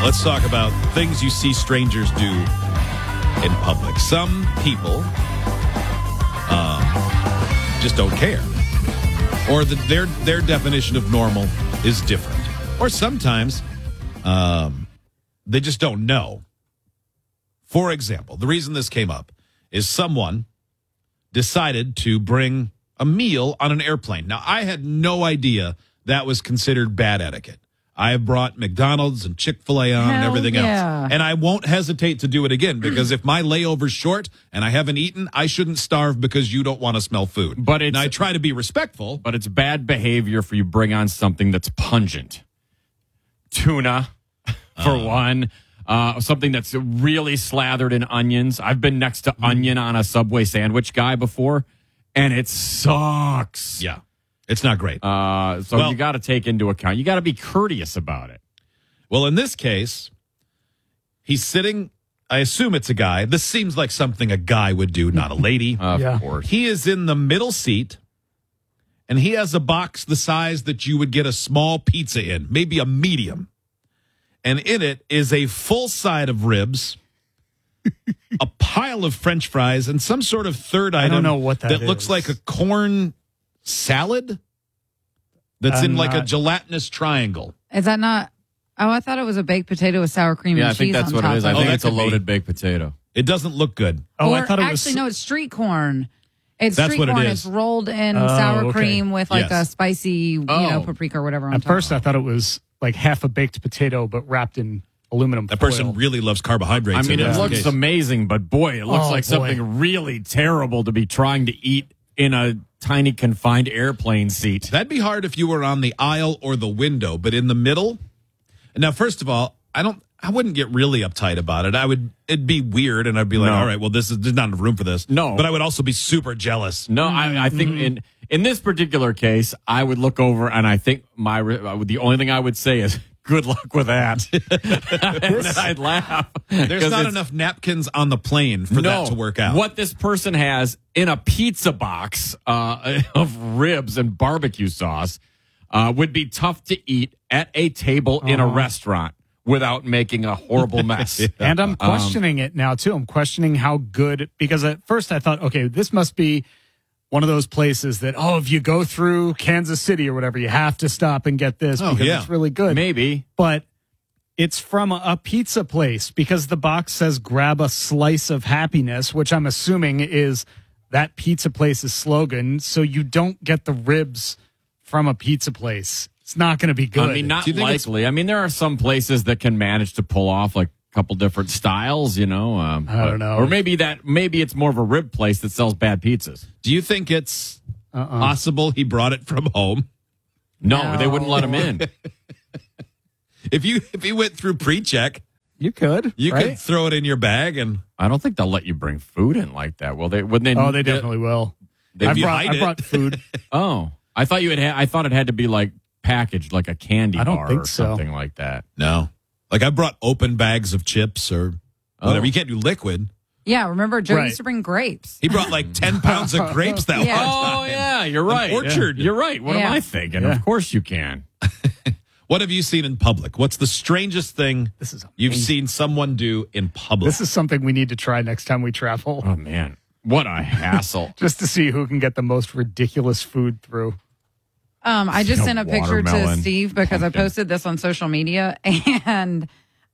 Let's talk about things you see strangers do in public. Some people just don't care. Or their definition of normal is different. Or sometimes they just don't know. For example, the reason this came up is someone decided to bring a meal on an airplane. Now, I had no idea that was considered bad etiquette. I have brought McDonald's and Chick-fil-A on and everything else. And I won't hesitate to do it again, because if my layover's short and I haven't eaten, I shouldn't starve because you don't want to smell food. But and I try to be respectful. But it's bad behavior for you to bring on something that's pungent. Tuna, for one. Something that's really slathered in onions. I've been next to onion on a Subway sandwich guy before, and it sucks. Yeah. It's not great. So you got to take into account. You got to be courteous about it. Well, in this case, he's sitting. I assume it's a guy. This seems like something a guy would do, not a lady. Of course. He is in the middle seat, and he has a box the size that you would get a small pizza in, maybe a medium. And in it is a full side of ribs, a pile of French fries, and some sort of third item. I don't know what that is. Looks like a corn salad that's in like a gelatinous triangle. Is that not? Oh, I thought it was a baked potato with sour cream and cheese. I think that's on what top it is. of I think that it's a could be. loaded baked potato. It doesn't look good. Oh, Or I thought it was. actually, no, it's street corn. It's That's street what it corn. is. It's rolled in sour cream with like Yes. a spicy, paprika or whatever on At top. first, I thought it was like half a baked potato, but wrapped in aluminum That foil. person really loves carbohydrates. I mean, if it that's the looks case. amazing, but boy, it looks Oh, like boy. something really terrible to be trying to eat in a tiny confined airplane seat. That'd be hard if you were on the aisle or the window, but in the middle. Now, first of all, I wouldn't get really uptight about it. It'd be weird, and I'd be like, No. all right, well, there's not enough room for this. No. But I would also be super jealous. No, I think in this particular case, I would look over and I think the only thing I would say is, good luck with that. And then I'd laugh. There's not enough napkins on the plane for that to work out. What this person has in a pizza box of ribs and barbecue sauce would be tough to eat at a table in a restaurant without making a horrible mess. And I'm questioning it now, too. I'm questioning how good, because at first I thought, okay, this must be one of those places that, if you go through Kansas City or whatever, you have to stop and get this because it's really good. Maybe. But it's from a pizza place, because the box says grab a slice of happiness, which I'm assuming is that pizza place's slogan. So you don't get the ribs from a pizza place. It's not going to be good. I mean, not Do you think likely. I mean, there are some places that can manage to pull off like a couple different styles, I don't know. Or maybe it's more of a rib place that sells bad pizzas. Do you think it's possible he brought it from home? No, they wouldn't let him in. If he went through pre-check, You could. you right? could throw it in your bag, and I don't think they'll let you bring food in like that. Will they? Wouldn't they? Oh, they definitely will. if you hide I it, brought food. Oh, I thought I thought it had to be like packaged like a candy I don't bar think or so. something like that. no. Like I brought open bags of chips or whatever. Oh. You can't do liquid. Yeah, remember Joe Right. used to bring grapes. He brought like 10 pounds of grapes that Yeah. one Oh time. yeah, you're right. orchard. You're right. What am Yeah. I thinking? Yeah. Of course you can. What have you seen in public? What's the strangest thing This is you've amazing. seen someone do in public? This is something we need to try next time we travel, Oh man, what a hassle. just to see who can get the most ridiculous food through. I just No sent a picture to watermelon, Steve because pumpkin. I posted this on social media, and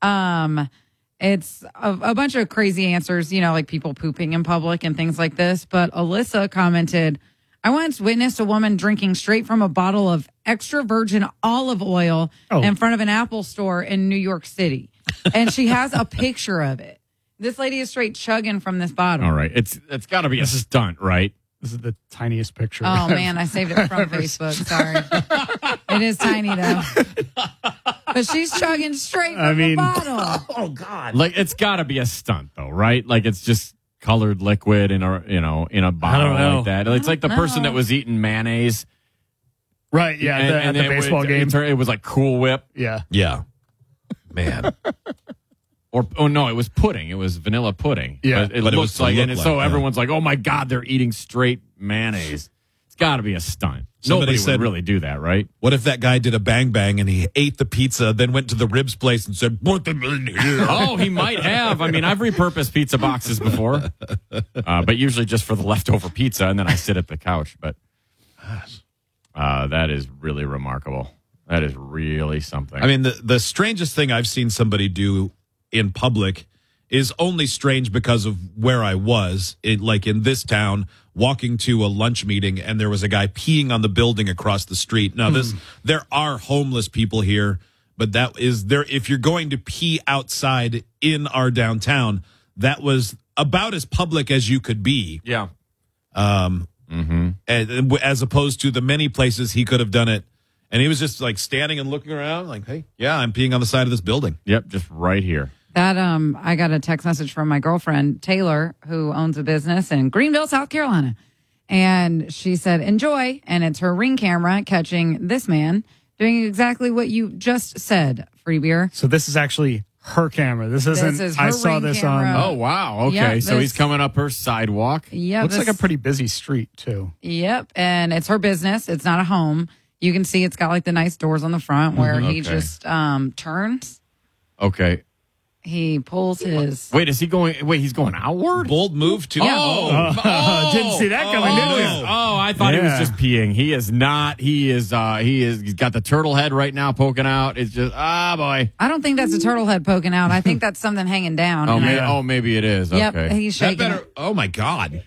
it's a bunch of crazy answers, like people pooping in public and things like this. But Alyssa commented, I once witnessed a woman drinking straight from a bottle of extra virgin olive oil in front of an Apple store in New York City. And she has a picture of it. This lady is straight chugging from this bottle. All right, it's got to be a stunt, right? This is the tiniest picture. Oh, man, I saved it from Facebook. Sorry. It is tiny, though. But she's chugging straight from the bottle. oh, God. Like it's got to be a stunt, though, right? Like it's just colored liquid in a bottle know. like that. It's like the person that was eating mayonnaise. Right, yeah, at the baseball game. It was like Cool Whip. Yeah. Yeah. Man. No, it was pudding. It was vanilla pudding. Yeah. But it But it looks was like, to and look so like, yeah. everyone's like, oh my God, they're eating straight mayonnaise. It's got to be a stunt. Somebody Nobody said, would really do that, right? what if that guy did a bang bang and he ate the pizza, then went to the ribs place and said, put them in here? Oh, he might have. I mean, I've repurposed pizza boxes before, but usually just for the leftover pizza, and then I sit at the couch. But that is really remarkable. That is really something. I mean, the strangest thing I've seen somebody do in public is only strange because of where I was, like in this town, walking to a lunch meeting, and there was a guy peeing on the building across the street. Now, there are homeless people here, but that is there. If you're going to pee outside in our downtown, that was about as public as you could be. yeah. And as opposed to the many places he could have done it. And he was just like standing and looking around like, hey, yeah, I'm peeing on the side of this building. Yep, just right here. That I got a text message from my girlfriend Taylor, who owns a business in Greenville, South Carolina, and she said, "Enjoy," and it's her Ring camera catching this man doing exactly what you just said. Free beer. So this is actually her camera. This isn't. is her I saw Ring this camera. on. Oh, wow. Okay, Yeah, so he's this- coming up her sidewalk. Yeah, Looks like a pretty busy street too. Yep, and it's her business. It's not a home. You can see it's got like the nice doors on the front where he Okay. just turns. Okay. He pulls his. Wait, is he going? Wait, he's going outward? Bold move to. Oh, Didn't see that coming, did we? Oh, I thought he was Yeah. just peeing. He is not. He's got the turtle head right now poking out. It's just, boy. I don't think that's a turtle head poking out. I think that's something hanging down. Oh, And maybe it is. Yep, Okay. he's That shaking. better. it. Oh my God.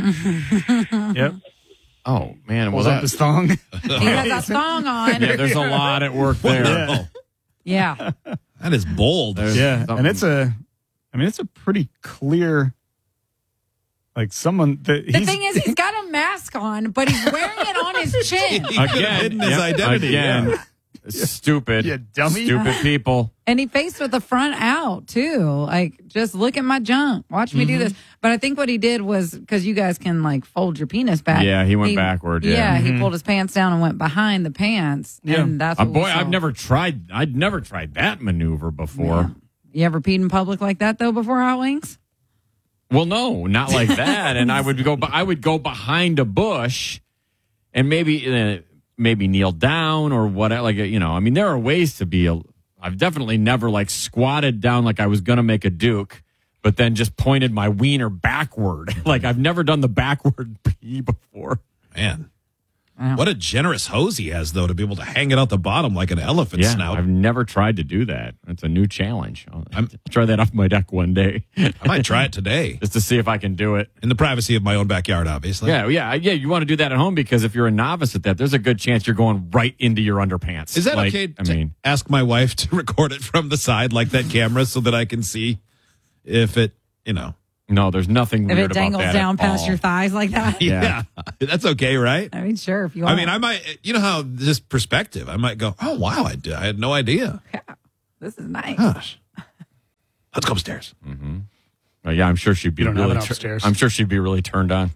Yep. Oh, man. Well, Pulls up his thong. He has a thong on. yeah, there's a lot at work there. Yeah. That is bold. There's Yeah, something- and it's a pretty clear, like someone that The thing is, he's got a mask on, but he's wearing it on his chin. He could have hidden his identity. Again, Yeah. stupid, You dummy. stupid people. And he faced with the front out, too. Like, just look at my junk. Watch me do this. But I think what he did was, because you guys can, like, fold your penis back. Yeah, he went backward, yeah. he pulled his pants down and went behind the pants. Yeah. And that's what we Boy, saw. I'd never tried that maneuver before. You ever peed in public like that, though, before Hot Wings? Well, no, not like that. And I would go behind a bush, and maybe kneel down or whatever. Like, I mean, there are ways to be. I've definitely never like squatted down like I was gonna make a Duke, but then just pointed my wiener backward. Like I've never done the backward pee before. Man. Wow. What a generous hose he has, though, to be able to hang it out the bottom like an elephant Yeah, snout. I've never tried to do that. It's a new challenge. I'll try that off my deck one day, I might try it today just to see if I can do it. in the privacy of my own backyard, obviously. Yeah. You want to do that at home because if you're a novice at that, there's a good chance you're going right into your underpants. Is that Like, okay I to mean, ask my wife to record it from the side like that camera so that I can see if it, no, there's nothing If weird it dangles about that down at past all. your thighs like that? Yeah. That's okay, right? I mean, sure, if you I want. mean, I might, how this perspective, I might go, oh, wow, I had no idea. This is nice. Gosh. Let's go upstairs. Yeah, I'm sure she'd be You don't have really. it upstairs. I'm sure she'd be really turned on.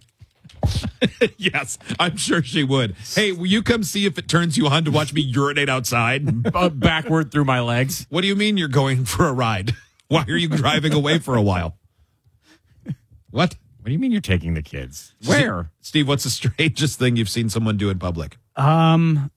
Yes, I'm sure she would. Hey, will you come see if it turns you on to watch me urinate outside? Backward through my legs. What do you mean you're going for a ride? Why are you driving away for a while? What? What do you mean you're taking the kids? Where? Steve, what's the strangest thing you've seen someone do in public? I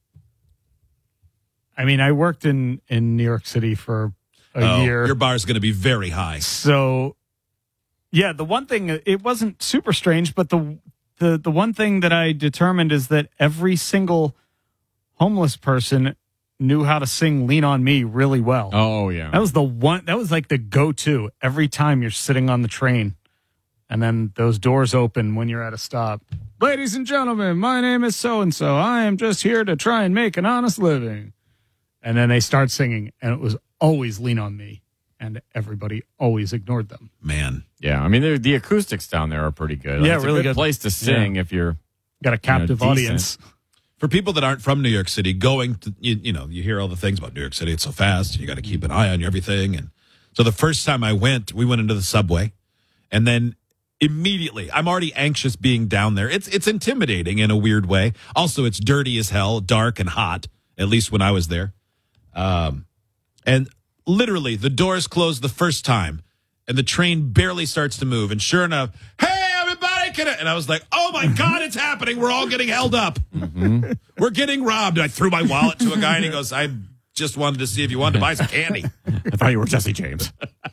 mean, I worked in New York City for a year. Your bar's going to be very high. So, yeah, the one thing, it wasn't super strange, but the one thing that I determined is that every single homeless person knew how to sing Lean on Me really well. Oh yeah. That was like the go-to every time you're sitting on the train. And then those doors open when you're at a stop. Ladies and gentlemen, my name is so-and-so. I am just here to try and make an honest living. And then they start singing, and it was always Lean on Me. And everybody always ignored them. Man. Yeah, I mean the acoustics down there are pretty good. Yeah, it's a really good good. place to sing Yeah. if you're. Got a captive decent. audience. For people that aren't from New York City, going to, you hear all the things about New York City. It's so fast. You got to keep an eye on everything. And so the first time we went into the subway, and then immediately I'm already anxious being down there. It's intimidating in a weird way. Also, it's dirty as hell, dark and hot, at least when I was there. And literally the doors close the first time and the train barely starts to move. And sure enough, hey, everybody, kicking it. And I was like, oh my God, it's happening. We're all getting held up. We're getting robbed. And I threw my wallet to a guy and he goes, I just wanted to see if you wanted to buy some candy. I thought you were Jesse James.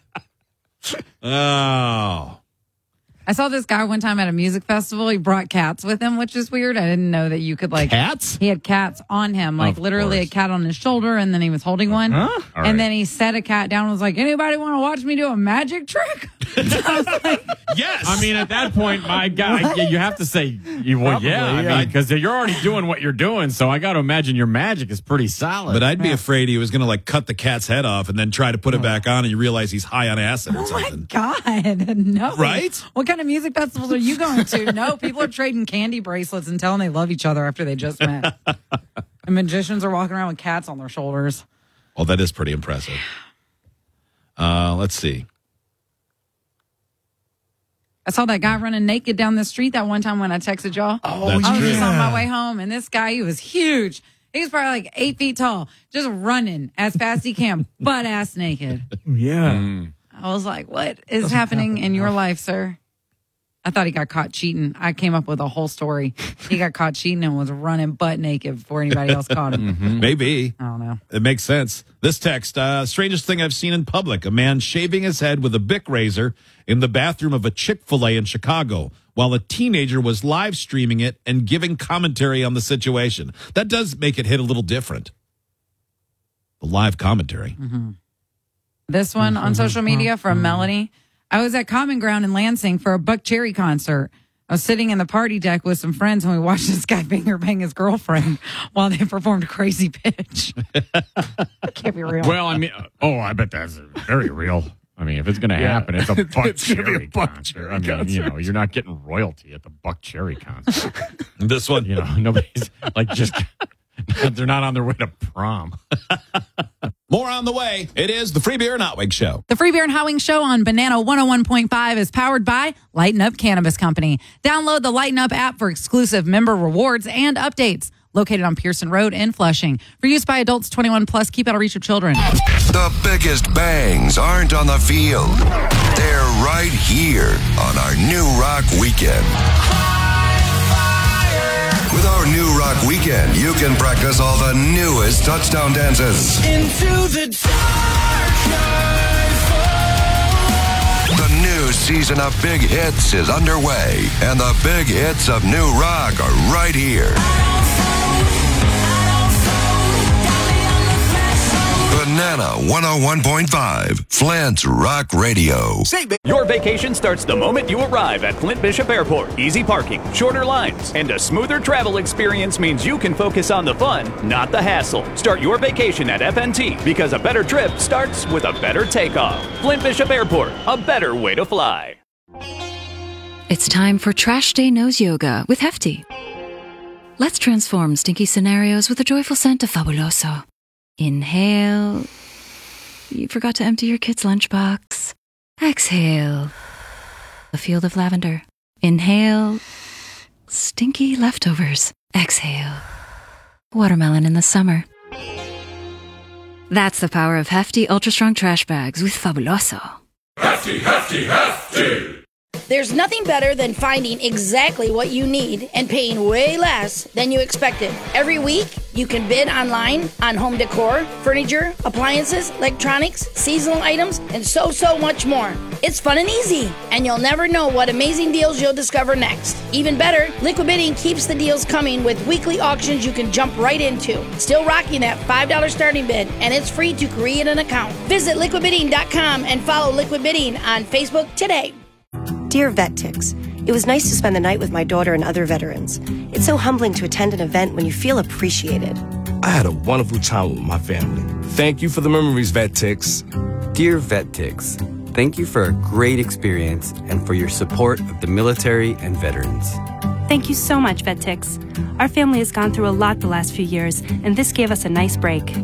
Oh. I saw this guy one time at a music festival. He brought cats with him, which is weird. I didn't know that you could Cats? He had cats on him, like literally a cat on his shoulder, and then he was holding one. And then he set a cat down and was like, anybody want to watch me do a magic trick? I was like, yes. I mean, at that point, my God, you have to say, because you're already doing what you're doing. So I got to imagine your magic is pretty solid. But I'd be afraid he was going to like cut the cat's head off and then try to put it back on and you realize he's high on acid or oh my something. God, no. Right? What kind of music festivals are you going to? No, people are trading candy bracelets and telling they love each other after they just met. And magicians are walking around with cats on their shoulders. Oh, that is pretty impressive. Let's see. I saw that guy running naked down the street that one time when I texted y'all. Oh, that's I was true. just on my way home, and this guy, he was huge. He was probably like 8 feet tall, just running as fast as he can, butt ass naked. Yeah. I was like, what is happening in your life, sir? I thought he got caught cheating. I came up with a whole story. He got caught cheating and was running butt naked before anybody else caught him. Maybe. I don't know. It makes sense. This text, strangest thing I've seen in public, a man shaving his head with a Bic razor in the bathroom of a Chick-fil-A in Chicago while a teenager was live streaming it and giving commentary on the situation. That does make it hit a little different. The live commentary. This one on social media from Melanie. I was at Common Ground in Lansing for a Buck Cherry concert. I was sitting in the party deck with some friends and we watched this guy finger bang his girlfriend while they performed Crazy Pitch. Can't be real. Well, I mean, I bet that's very real. I mean, if it's going to happen, it's a Buck Cherry concert. I mean, you're not getting royalty at the Buck Cherry concert. This one. Nobody's like they're not on their way to prom. More on the way. It is the Free Beer and Hot Wings Show. The Free Beer and Hot Wings Show on Banana 101.5 is powered by Lighten Up Cannabis Company. Download the Lighten Up app for exclusive member rewards and updates. Located on Pearson Road in Flushing. For use by adults 21 plus, keep out of reach of children. The biggest bangs aren't on the field. They're right here on our New Rock Weekend. With our New Rock Weekend, you can practice all the newest touchdown dances. Into the darkness. The new season of Big Hits is underway, and the big hits of New Rock are right here. Banana 101.5, Flint's Rock Radio. Your vacation starts the moment you arrive at Flint Bishop Airport. Easy parking, shorter lines, and a smoother travel experience means you can focus on the fun, not the hassle. Start your vacation at FNT because a better trip starts with a better takeoff. Flint Bishop Airport, a better way to fly. It's time for Trash Day Nose Yoga with Hefty. Let's transform stinky scenarios with a joyful scent of Fabuloso. Inhale. You forgot to empty your kid's lunchbox. Exhale. A field of lavender. Inhale. Stinky leftovers. Exhale. Watermelon in the summer. That's the power of Hefty Ultra Strong Trash Bags with Fabuloso. Hefty, hefty, hefty. There's nothing better than finding exactly what you need and paying way less than you expected. Every week, you can bid online on home decor, furniture, appliances, electronics, seasonal items, and so much more. It's fun and easy, and you'll never know what amazing deals you'll discover next. Even better, Liquid Bidding keeps the deals coming with weekly auctions you can jump right into. Still rocking that $5 starting bid, and it's free to create an account. Visit liquidbidding.com and follow Liquid Bidding on Facebook today. Dear Vet Tix, it was nice to spend the night with my daughter and other veterans. It's so humbling to attend an event when you feel appreciated. I had a wonderful time with my family. Thank you for the memories, Vet Tix. Dear Vet Tix, thank you for a great experience and for your support of the military and veterans. Thank you so much, Vet Tix. Our family has gone through a lot the last few years, and this gave us a nice break.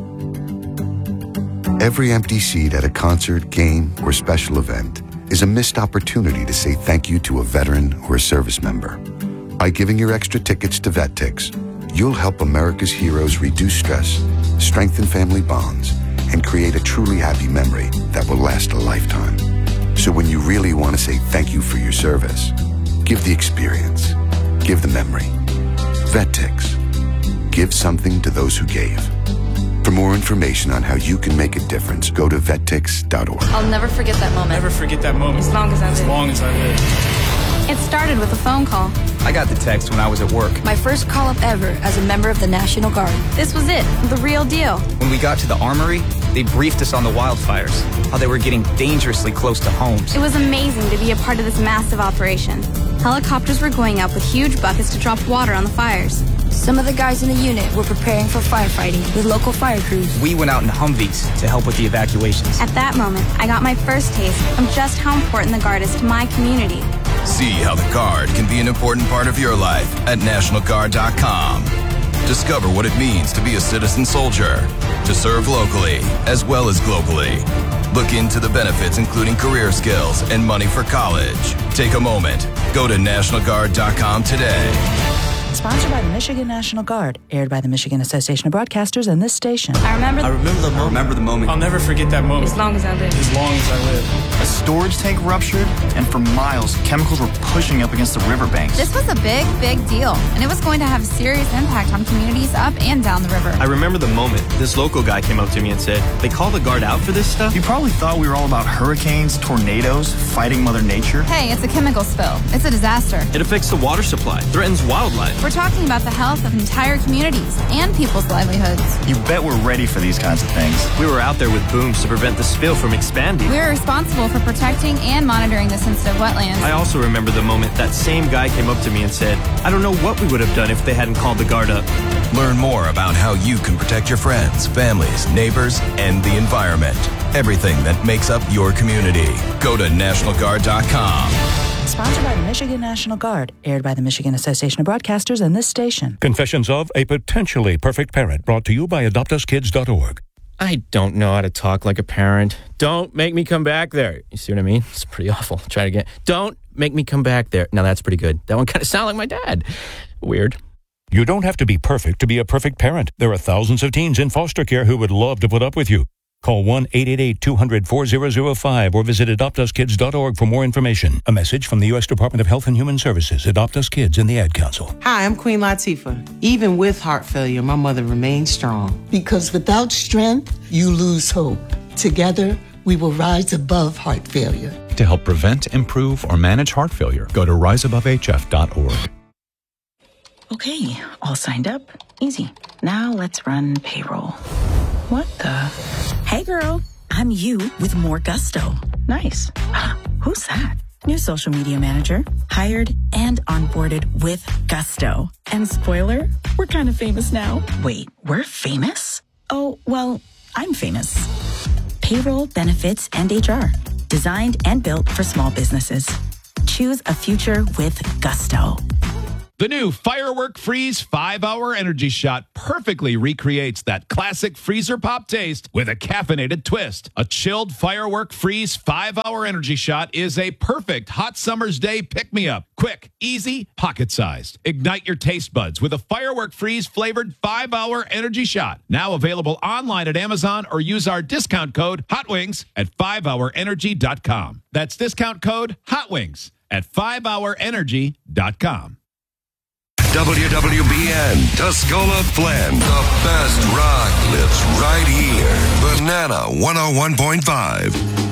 Every empty seat at a concert, game, or special event is a missed opportunity to say thank you to a veteran or a service member. By giving your extra tickets to VetTix, you'll help America's heroes reduce stress, strengthen family bonds, and create a truly happy memory that will last a lifetime. So when you really want to say thank you for your service, Give the experience. Give the memory. VetTix. Give something to those who gave. For more information on how you can make a difference, go to vettix.org. I'll never forget that moment. Never forget that moment. As long as I live. As long as I live. It started with a phone call. I got the text when I was at work. My first call up ever as a member of the National Guard. This was it, the real deal. When we got to the armory, they briefed us on the wildfires, how they were getting dangerously close to homes. It was amazing to be a part of this massive operation. Helicopters were going up with huge buckets to drop water on the fires. Some of the guys in the unit were preparing for firefighting with local fire crews. We went out in Humvees to help with the evacuations. At that moment, I got my first taste of just how important the Guard is to my community. See how the Guard can be an important part of your life at NationalGuard.com. Discover what it means to be a citizen soldier, to serve locally as well as globally. Look into the benefits, including career skills and money for college. Take a moment. Go to NationalGuard.com today. Sponsored by the Michigan National Guard. Aired by the Michigan Association of Broadcasters and this station. I remember the moment. I'll never forget that moment. As long as I live. As long as I live. A storage tank ruptured, and for miles, chemicals were pushing up against the riverbanks. This was a big, big deal, and it was going to have serious impact on communities up and down the river. I remember the moment this local guy came up to me and said, "They call the Guard out for this stuff?" You probably thought we were all about hurricanes, tornadoes, fighting Mother Nature. Hey, it's a chemical spill. It's a disaster. It affects the water supply, threatens wildlife. We're talking about the health of entire communities and people's livelihoods. You bet we're ready for these kinds of things. We were out there with booms to prevent the spill from expanding. We are responsible for protecting and monitoring the sensitive wetlands. I also remember the moment that same guy came up to me and said, "I don't know what we would have done if they hadn't called the Guard up." Learn more about how you can protect your friends, families, neighbors, and the environment. Everything that makes up your community. Go to NationalGuard.com. Sponsored by the Michigan National Guard. Aired by the Michigan Association of Broadcasters and this station. Confessions of a Potentially Perfect Parent. Brought to you by AdoptUsKids.org. I don't know how to talk like a parent. Don't make me come back there. You see what I mean? It's pretty awful. Try it again. Don't make me come back there. Now that's pretty good. That one kind of sounded like my dad. Weird. You don't have to be perfect to be a perfect parent. There are thousands of teens in foster care who would love to put up with you. Call 1-888-200-4005 or visit AdoptUsKids.org for more information. A message from the U.S. Department of Health and Human Services, Adopt Us Kids, and the Ad Council. Hi, I'm Queen Latifah. Even with heart failure, my mother remains strong. Because without strength, you lose hope. Together, we will rise above heart failure. To help prevent, improve, or manage heart failure, go to riseabovehf.org. Okay, all signed up. Easy. Now let's run payroll. What the? Hey girl, I'm you with more gusto. Nice. Who's that? New social media manager. Hired and onboarded with gusto. And spoiler, we're kind of famous now. Wait, we're famous? Oh, well, I'm famous. Payroll, benefits, and HR. Designed and built for small businesses. Choose a future with gusto. The new Firework Freeze 5-Hour Energy Shot perfectly recreates that classic freezer pop taste with a caffeinated twist. A chilled Firework Freeze 5-Hour Energy Shot is a perfect hot summer's day pick-me-up. Quick, easy, pocket-sized. Ignite your taste buds with a Firework Freeze flavored 5-Hour Energy Shot. Now available online at Amazon or use our discount code HOTWINGS at 5hourenergy.com. That's discount code HOTWINGS at 5hourenergy.com. WWBN, Tuscola Flint. The best rock lives right here. Banana 101.5.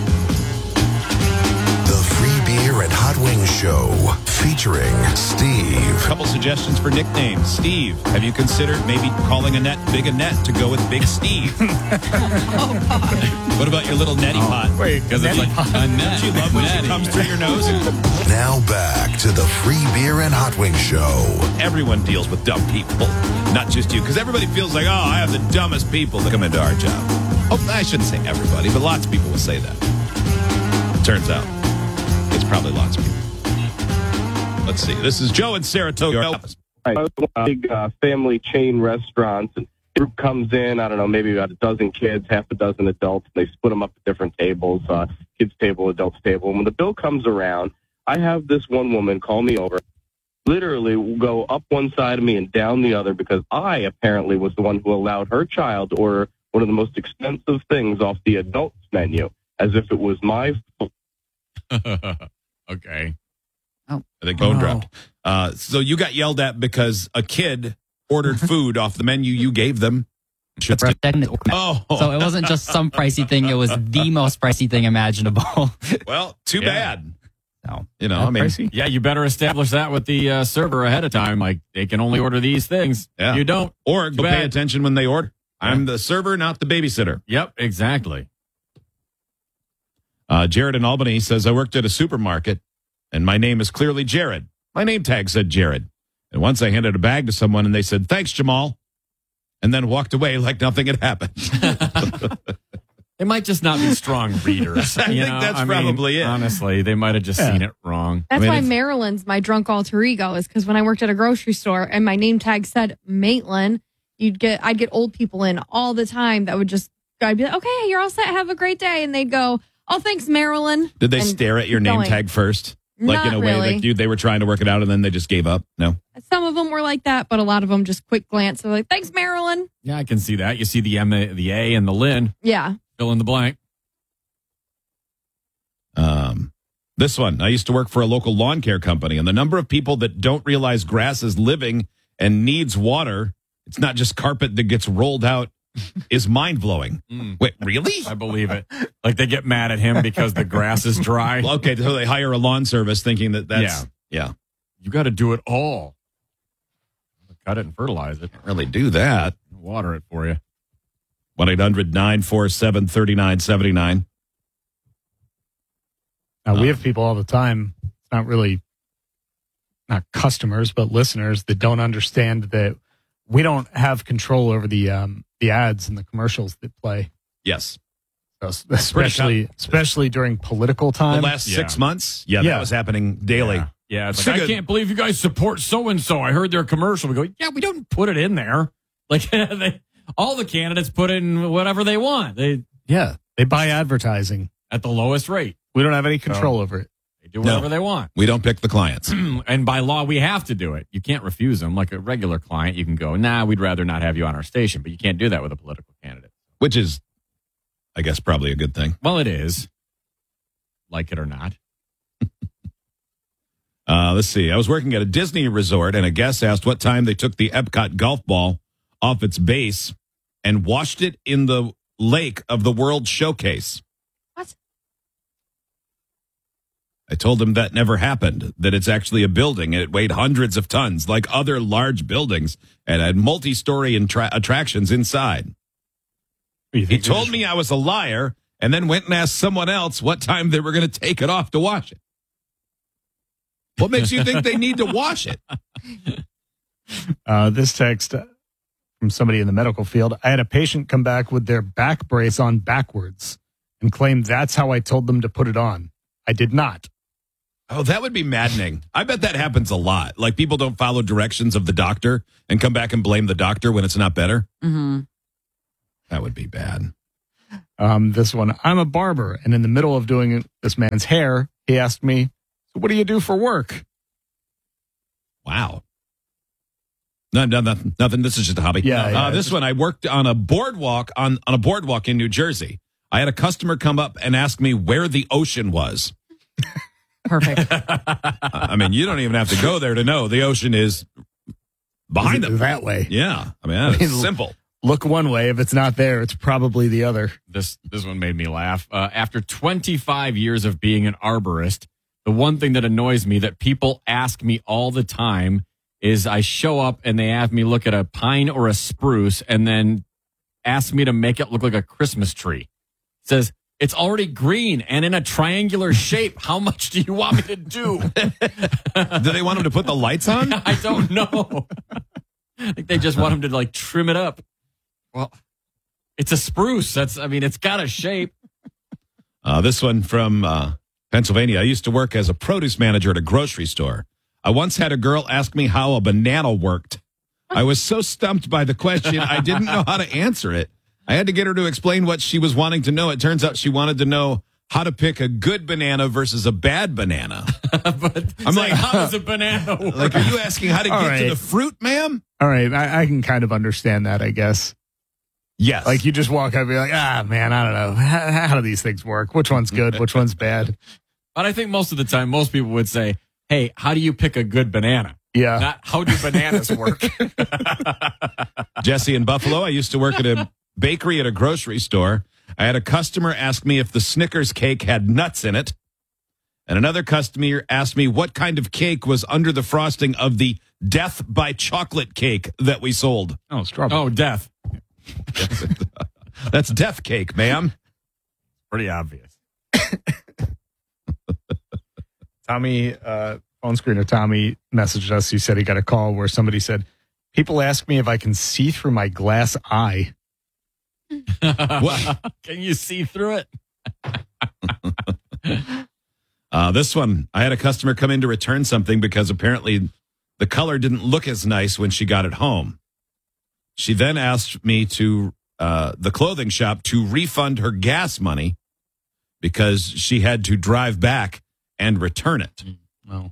The Free Beer and Hot Wings Show featuring Steve. A couple suggestions for nicknames. Steve, have you considered maybe calling Annette Big Annette to go with Big Steve? What about your little neti pot? Wait, because it's like Annette. Don't you love when she comes through your nose? Now back to the Free Beer and Hot Wings Show. Everyone deals with dumb people, not just you, because everybody feels like, oh, I have the dumbest people that come into our job. Oh, I shouldn't say everybody, but lots of people will say that. Turns out, it's probably lots of people. Let's see. This is Joe in Saratoga. Big family chain restaurants, and group comes in, I don't know, maybe about a dozen kids, half a dozen adults. They split them up at different tables, kids table, adults table. And when the bill comes around, I have this one woman call me over, literally go up one side of me and down the other because I apparently was the one who allowed her child to order one of the most expensive things off the adults menu, as if it was my fault. Okay. Oh. I think phone dropped. So you got yelled at because a kid ordered food off the menu you gave them. Oh. So it wasn't just some pricey thing. It was the most pricey thing imaginable. Well, too bad. No. You know, I mean, pricey? Yeah, you better establish that with the server ahead of time. Like, they can only order these things. Yeah. You don't. Or go Too pay bad. attention when they order. I'm the server, not the babysitter. Yep, exactly. Jared in Albany says, I worked at a supermarket, and my name is clearly Jared. My name tag said Jared. And once I handed a bag to someone, and they said, thanks, Jamal, and then walked away like nothing had happened. They might just not be strong readers. I think that's probably it. Honestly, they might have just seen it wrong. That's why Maryland's my drunk alter ego, is because when I worked at a grocery store and my name tag said Maitland, I'd get old people in all the time that would just, I'd be like, okay, you're all set, have a great day. And they'd go, oh, thanks, Marilyn. Did they and stare at your keep name going. tag first? Like Not in a way really. that they were trying to work it out and then they just gave up? No? Some of them were like that, but a lot of them just quick glance. They're like, thanks, Marilyn. Yeah, I can see that. You see the M, the A, and the Lynn. Yeah. Fill in the blank. This one, I used to work for a local lawn care company, and the number of people that don't realize grass is living and needs water, it's not just carpet that gets rolled out, is mind-blowing. Wait, really? I believe it. Like, they get mad at him because the grass is dry. Well, okay, so they hire a lawn service thinking that's... Yeah. You got to do it all. Cut it and fertilize it. Can't really do that. Water it for you. 1-800-947-3979. We have people all the time. It's not customers, but listeners that don't understand that we don't have control over the ads and the commercials that play. Yes. So especially during political time. The last 6 months? Yeah, that was happening daily. Yeah, it's like, I can't believe you guys support so-and-so. I heard their commercial. We go, yeah, we don't put it in there. Like, all the candidates put in whatever they want. They buy advertising. At the lowest rate. We don't have any control over it. They do whatever they want. We don't pick the clients. And by law, we have to do it. You can't refuse them. Like a regular client, you can go, nah, we'd rather not have you on our station. But you can't do that with a political candidate. Which is, I guess, probably a good thing. Well, it is. Like it or not. Let's see. I was working at a Disney resort, and a guest asked what time they took the Epcot golf ball off its base and washed it in the lake of the World Showcase. What? I told him that never happened, that it's actually a building, and it weighed hundreds of tons, like other large buildings, and had multi-story attractions inside. He told me I was a liar, and then went and asked someone else what time they were going to take it off to wash it. What makes you think they need to wash it? This text from somebody in the medical field. I had a patient come back with their back brace on backwards and claim that's how I told them to put it on. I did not. Oh, that would be maddening. I bet that happens a lot. Like people don't follow directions of the doctor and come back and blame the doctor when it's not better. Mm-hmm. That would be bad. This one, I'm a barber, and in the middle of doing this man's hair, he asked me, so what do you do for work? Wow. No, nothing. This is just a hobby. This one, I worked on a boardwalk on a boardwalk in New Jersey. I had a customer come up and ask me where the ocean was. Perfect. I mean, you don't even have to go there to know the ocean is behind them. That way. Yeah. I mean, that is simple. Look one way. If it's not there, it's probably the other. This one made me laugh. After 25 years of being an arborist, the one thing that annoys me that people ask me all the time is I show up and they have me look at a pine or a spruce and then ask me to make it look like a Christmas tree. It says, it's already green and in a triangular shape. How much do you want me to do? Do they want them to put the lights on? I don't know. I think they just want them to like trim it up. Well, it's a spruce. It's got a shape. This one from Pennsylvania. I used to work as a produce manager at a grocery store. I once had a girl ask me how a banana worked. I was so stumped by the question, I didn't know how to answer it. I had to get her to explain what she was wanting to know. It turns out she wanted to know how to pick a good banana versus a bad banana. I'm like, how does a banana work? Like, are you asking how to get to the fruit, ma'am? All right. I can kind of understand that, I guess. Yes. Like you just walk up and be like, man, I don't know. How do these things work? Which one's good? Which one's bad? But I think most of the time, most people would say, hey, how do you pick a good banana? Yeah. Not how do bananas work? Jesse in Buffalo, I used to work at a bakery at a grocery store. I had a customer ask me if the Snickers cake had nuts in it. And another customer asked me what kind of cake was under the frosting of the Death by Chocolate cake that we sold. Oh, strawberry. Oh, death. That's death cake, ma'am. Pretty obvious. Tommy, phone screener Tommy messaged us. He said he got a call where somebody said, people ask me if I can see through my glass eye. What? Can you see through it? This one, I had a customer come in to return something because apparently the color didn't look as nice when she got it home. She then asked me to the clothing shop to refund her gas money because she had to drive back and return it. Well,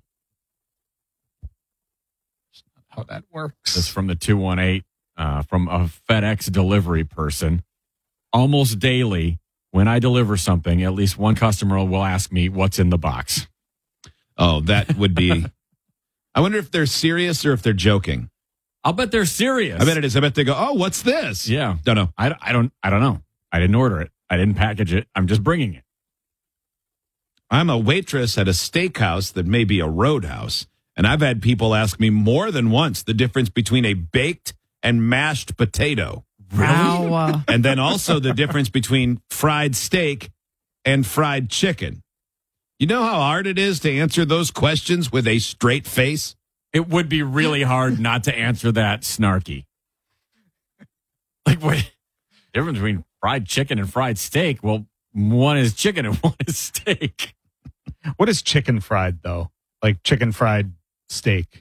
that's not how that works. This is from the 218 from a FedEx delivery person. Almost daily, when I deliver something, at least one customer will ask me what's in the box. Oh, that would be... I wonder if they're serious or if they're joking. I'll bet they're serious. I bet it is. I bet they go, oh, what's this? Yeah. Don't know. I don't know. I didn't order it. I didn't package it. I'm just bringing it. I'm a waitress at a steakhouse that may be a roadhouse, and I've had people ask me more than once the difference between a baked and mashed potato. Wow. And then also the difference between fried steak and fried chicken. You know how hard it is to answer those questions with a straight face? It would be really hard not to answer that snarky. Like, what? Difference between fried chicken and fried steak? Well, one is chicken and one is steak. What is chicken fried, though? Like chicken fried steak?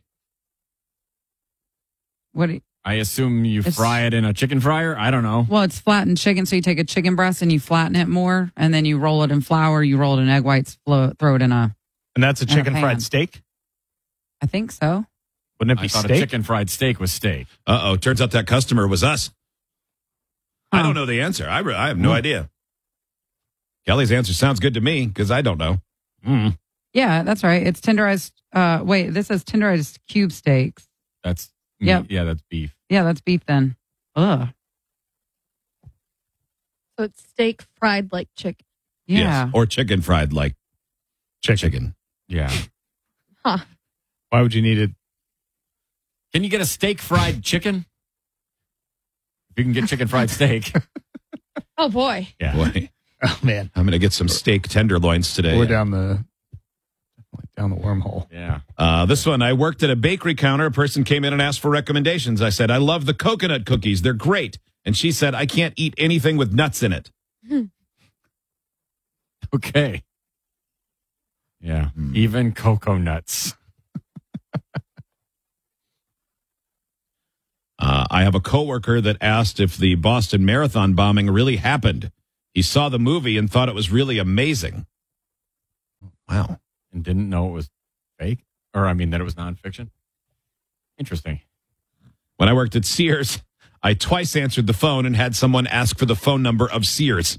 What? I assume you fry it in a chicken fryer? I don't know. Well, it's flattened chicken, so you take a chicken breast and you flatten it more, and then you roll it in flour, you roll it in egg whites, throw it in a... And that's a chicken pan. fried steak? I think so. Wouldn't it be I thought steak? a chicken fried steak was steak. Uh-oh, turns out that customer was us. I don't know the answer. I have no idea. Kelly's answer sounds good to me because I don't know. Mm. Yeah, that's right. It's tenderized... this says tenderized cube steaks. That's... Yep. Yeah, that's beef. Yeah, that's beef then. Ugh. So it's steak fried like chicken. Yeah. Yes. Or chicken fried like chicken. Yeah. Huh. Why would you need it? Can you get a steak fried chicken? If you can get chicken fried steak. Oh, boy. Yeah. Boy, Oh, man. I'm going to get some steak tenderloins today. We're down the wormhole. Yeah. This one, I worked at a bakery counter. A person came in and asked for recommendations. I said, I love the coconut cookies. They're great. And she said, I can't eat anything with nuts in it. Okay. Yeah. Even cocoa nuts. I have a coworker that asked if the Boston Marathon bombing really happened. He saw the movie and thought it was really amazing. Wow. And didn't know it was fake? Or, I mean, that it was nonfiction? Interesting. When I worked at Sears, I twice answered the phone and had someone ask for the phone number of Sears.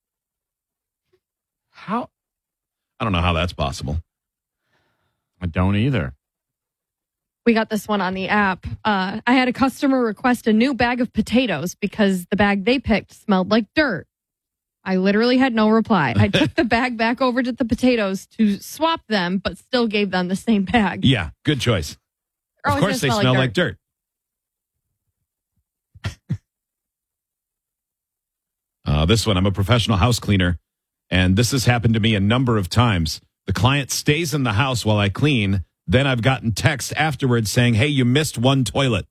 How? I don't know how that's possible. I don't either. We got this one on the app. I had a customer request a new bag of potatoes because the bag they picked smelled like dirt. I literally had no reply. I took the bag back over to the potatoes to swap them, but still gave them the same bag. Yeah, good choice. They're Of always course they gonna smell like dirt. This one, I'm a professional house cleaner, and this has happened to me a number of times. The client stays in the house while I clean. Then I've gotten texts afterwards saying, hey, you missed one toilet.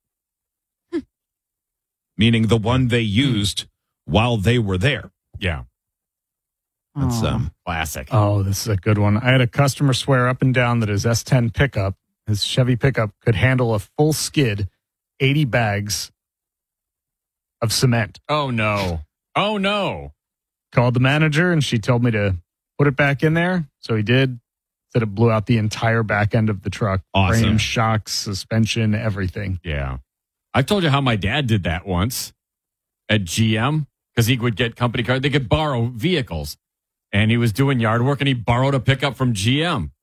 Meaning the one they used while they were there. Yeah. That's classic. Oh, this is a good one. I had a customer swear up and down that his S10 pickup, his Chevy pickup, could handle a full skid, 80 bags of cement. Oh, no. Oh, no. Called the manager, and she told me to put it back in there. So he did. Said it blew out the entire back end of the truck. Awesome. Frame, shocks, suspension, everything. Yeah. I've told you how my dad did that once at GM because he would get company cars. They could borrow vehicles. And he was doing yard work and he borrowed a pickup from GM.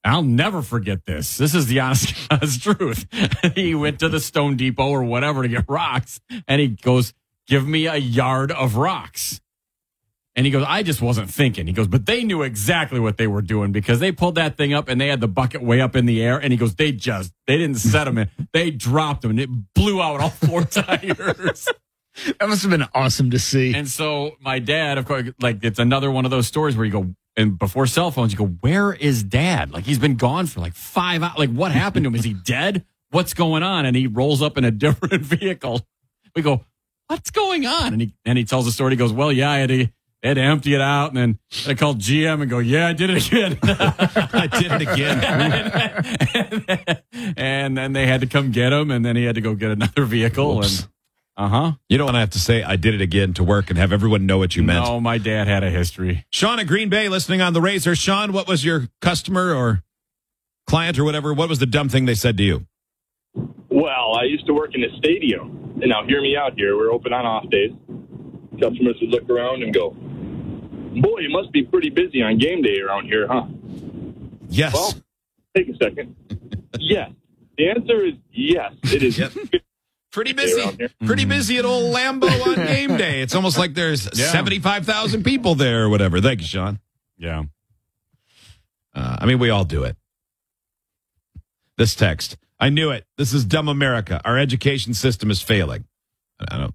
I'll never forget this. This is the honest truth. He went to the Stone Depot or whatever to get rocks, and he goes, "Give me a yard of rocks." And he goes, "I just wasn't thinking." He goes, "But they knew exactly what they were doing because they pulled that thing up and they had the bucket way up in the air." And he goes, they didn't set them in. They dropped them and it blew out all 4 tires. That must have been awesome to see. And so my dad, of course, like it's another one of those stories where you go, and before cell phones, you go, "Where is Dad? Like he's been gone for like 5 hours. Like what happened to him? Is he dead? What's going on?" And he rolls up in a different vehicle. We go, "What's going on?" And he tells the story. He goes, "Well, yeah, I had to empty it out, and then I called GM and go, yeah, I did it again." I did it again. And then they had to come get him, and then he had to go get another vehicle. Oops. And You don't want to have to say, "I did it again" to work and have everyone know what you meant. No, my dad had a history. Sean at Green Bay listening on the Razor. Sean, what was your customer or client or whatever? What was the dumb thing they said to you? Well, I used to work in the stadium. And now hear me out here. We're open on off days. Customers would look around and go, "Boy, you must be pretty busy on game day around here, huh?" Yes. Well, take a second. Yes. The answer is yes. It is. Pretty busy. Pretty busy at old Lambeau on game day. It's almost like there's 75,000 people there or whatever. Thank you, Sean. Yeah. I mean, we all do it. This text. "I knew it. This is dumb America. Our education system is failing." I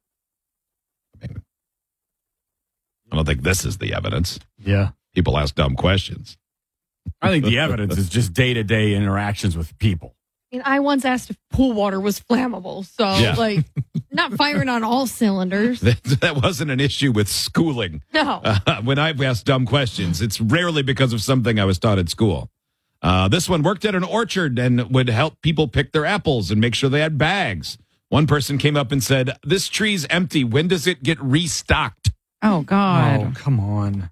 don't think this is the evidence. Yeah. People ask dumb questions. I think the evidence is just day-to-day interactions with people. I mean, I once asked if pool water was flammable, so like not firing on all cylinders. That wasn't an issue with schooling. No. When I've asked dumb questions, it's rarely because of something I was taught at school. This one worked at an orchard and would help people pick their apples and make sure they had bags. One person came up and said, "This tree's empty. When does it get restocked?" Oh, God. Oh, come on.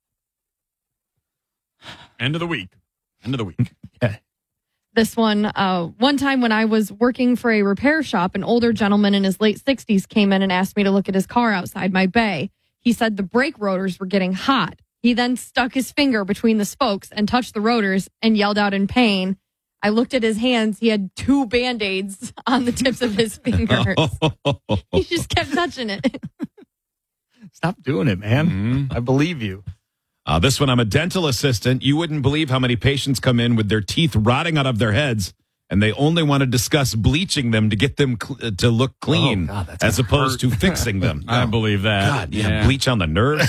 End of the week. Yeah. This one time when I was working for a repair shop, an older gentleman in his late 60s came in and asked me to look at his car outside my bay. He said the brake rotors were getting hot. He then stuck his finger between the spokes and touched the rotors and yelled out in pain. I looked at his hands. He had 2 Band-Aids on the tips of his fingers. He just kept touching it. Stop doing it, man. Mm-hmm. I believe you. This one, I'm a dental assistant. You wouldn't believe how many patients come in with their teeth rotting out of their heads, and they only want to discuss bleaching them to get them to look clean, as opposed to fixing them. I believe that. God, yeah, bleach on the nerves.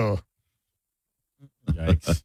Yikes.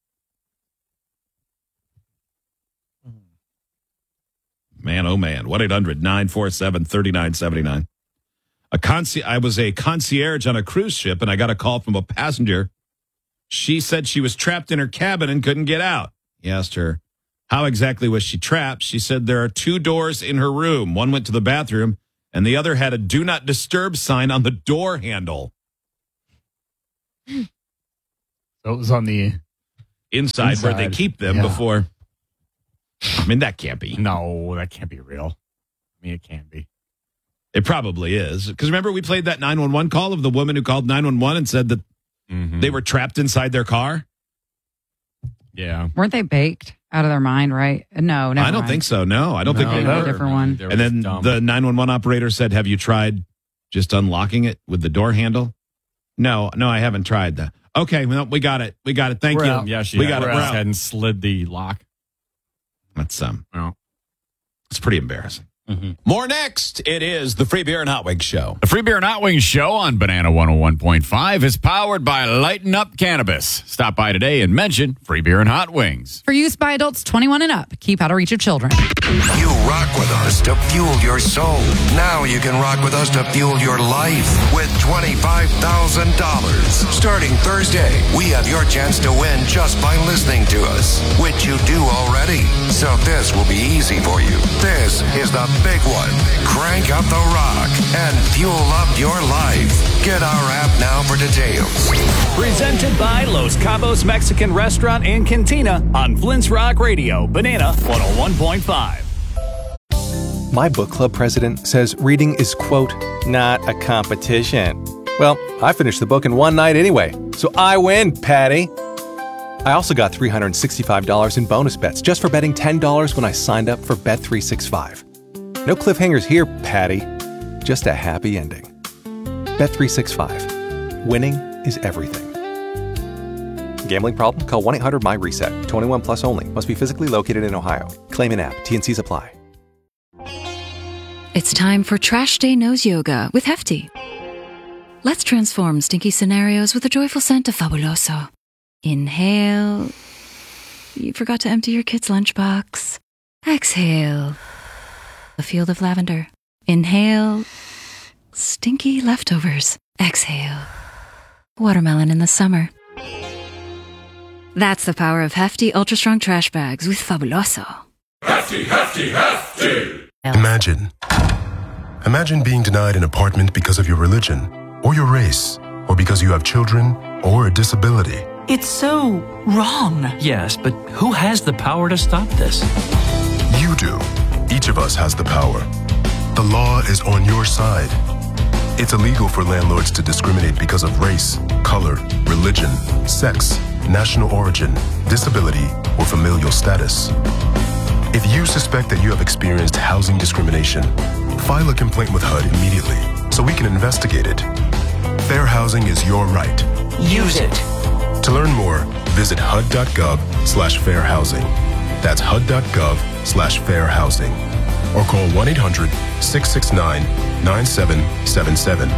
Man, oh man. 1-800-947-3979. I was a concierge on a cruise ship, and I got a call from a passenger. She said she was trapped in her cabin and couldn't get out. He asked her, how exactly was she trapped? She said there are 2 doors in her room. One went to the bathroom, and the other had a do not disturb sign on the door handle. So it was on the inside where they keep them before. I mean, that can't be. No, that can't be real. I mean, it can't be. It probably is. Because remember, we played that 911 call of the woman who called 911 and said that they were trapped inside their car? Yeah. Weren't they baked out of their mind, right? No, never I don't think so. No, I don't think they were. A different one. And then the 911 operator said, have you tried just unlocking it with the door handle? No, I haven't tried that. Okay, well, we got it. Thank you. Yeah, we got it. We're out. And slid the lock. That's it's pretty embarrassing. More next. It is the Free Beer and Hot Wings Show. The Free Beer and Hot Wings Show on Banana 101.5 is powered by Lighten Up Cannabis. Stop by today and mention Free Beer and Hot Wings. For use by adults 21 and up. Keep out of reach of children. You rock with us to fuel your soul. Now you can rock with us to fuel your life with $25,000. Starting Thursday, we have your chance to win just by listening to us, which you do already. So this will be easy for you. This is the big one. Crank up the rock and fuel up your life. Get our app now for details. Presented by Los Cabos Mexican Restaurant and Cantina on Flint's Rock Radio, Banana 101.5. My book club president says reading is, quote, not a competition. Well, I finished the book in one night anyway, so I win, Patty. I also got $365 in bonus bets just for betting $10 when I signed up for Bet365. No cliffhangers here, Patty. Just a happy ending. Bet365. Winning is everything. Gambling problem? Call 1-800-MY-RESET. 21 plus only. Must be physically located in Ohio. Claim in app. T&Cs apply. It's time for Trash Day Nose Yoga with Hefty. Let's transform stinky scenarios with a joyful scent of Fabuloso. Inhale. You forgot to empty your kid's lunchbox. Exhale. A field of lavender. Inhale. Stinky leftovers. Exhale. Watermelon in the summer. That's the power of Hefty Ultra Strong Trash Bags with Fabuloso. Hefty, Hefty, Hefty! Imagine being denied an apartment because of your religion, or your race, or because you have children, or a disability. It's so wrong. Yes, but who has the power to stop this? You do. Each of us has the power. The law is on your side. It's illegal for landlords to discriminate because of race, color, religion, sex, national origin, disability, or familial status. If you suspect that you have experienced housing discrimination, file a complaint with HUD immediately so we can investigate it. Fair housing is your right. Use it. To learn more, visit hud.gov/fairhousing. That's hud.gov/fairhousing. Or call 1-800-669-9777.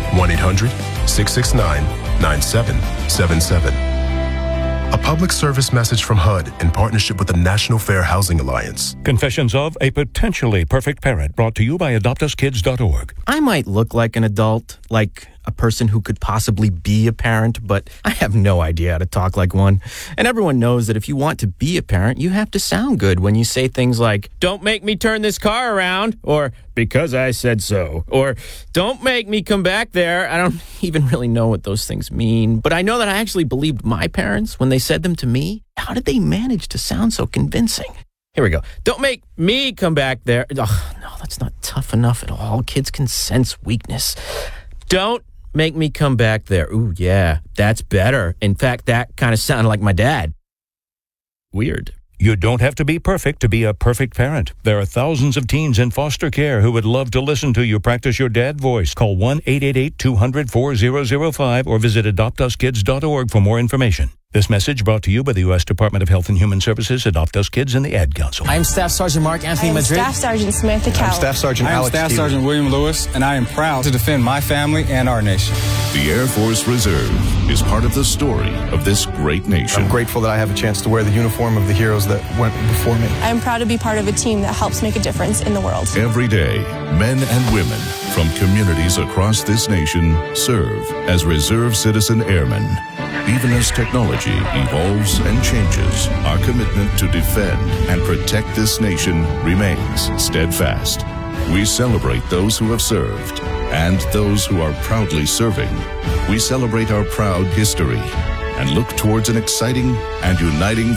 1-800-669-9777. A public service message from HUD in partnership with the National Fair Housing Alliance. Confessions of a Potentially Perfect Parent, brought to you by AdoptUsKids.org. I might look like an adult, like a person who could possibly be a parent, but I have no idea how to talk like one. And everyone knows that if you want to be a parent, you have to sound good when you say things like, "Don't make me turn this car around," or "because I said so," or "don't make me come back there." I don't even really know what those things mean, but I know that I actually believed my parents when they said them to me. How did they manage to sound so convincing? Here we go. "Don't make me come back there." Oh, no, that's not tough enough at all. Kids can sense weakness. "Don't make me come back there." Ooh, yeah, that's better. In fact, that kind of sounded like my dad. Weird. You don't have to be perfect to be a perfect parent. There are thousands of teens in foster care who would love to listen to you practice your dad voice. Call 1-888-200-4005 or visit AdoptUsKids.org for more information. This message brought to you by the U.S. Department of Health and Human Services, Adopt Us Kids, and the Ad Council. I am Staff Sergeant Mark Anthony Madrid. Staff Sergeant Samantha Cowell. I'm Staff Sergeant Alex Staff Stevens. Sergeant William Lewis, and I am proud to defend my family and our nation. The Air Force Reserve is part of the story of this great nation. I'm grateful that I have a chance to wear the uniform of the heroes that went before me. I am proud to be part of a team that helps make a difference in the world. Every day, men and women from communities across this nation serve as Reserve Citizen Airmen. Even as technology evolves and changes, our commitment to defend and protect this nation remains steadfast. We celebrate those who have served and those who are proudly serving. We celebrate our proud history and look towards an exciting and uniting